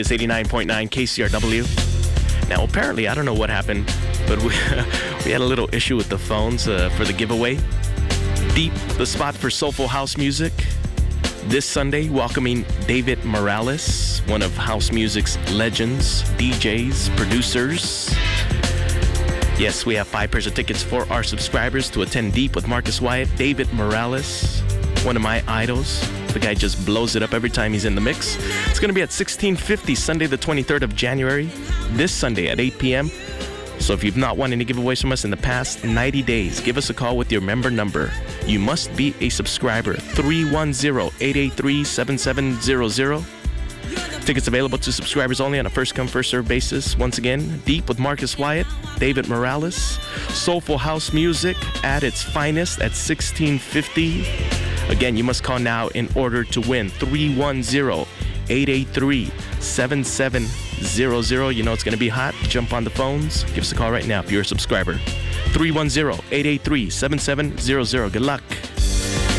is 89.9 KCRW. Now, apparently, I don't know what happened, but we had a little issue with the phones for the giveaway. Deep, the spot for soulful house music. This Sunday, welcoming David Morales, one of house music's legends, DJs, producers. Yes, we have 5 pairs of tickets for our subscribers to attend Deep with Marcus Wyatt. David Morales, one of my idols. The guy just blows it up every time he's in the mix. It's going to be at 1650, Sunday the 23rd of January, this Sunday at 8 p.m. So if you've not won any giveaways from us in the past 90 days, give us a call with your member number. You must be a subscriber, 310-883-7700. Tickets available to subscribers only on a first-come, first-served basis. Once again, Deep with Marcus Wyatt, David Morales, soulful house music at its finest at 1650. Again, you must call now in order to win. 310-883-7700. You know it's going to be hot. Jump on the phones. Give us a call right now if you're a subscriber. 310-883-7700. Good luck.